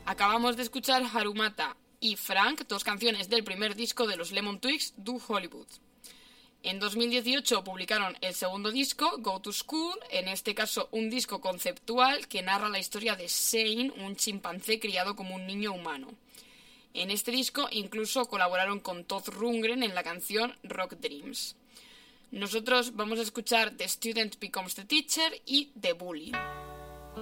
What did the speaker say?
Acabamos de escuchar Harumata y Frank, dos canciones del primer disco de los Lemon Twigs, Do Hollywood. En 2018 publicaron el segundo disco, Go to School, en este caso un disco conceptual que narra la historia de Shane, un chimpancé criado como un niño humano. En este disco incluso colaboraron con Todd Rundgren en la canción Rock Dreams. Nosotros vamos a escuchar The Student Becomes the Teacher y The Bully.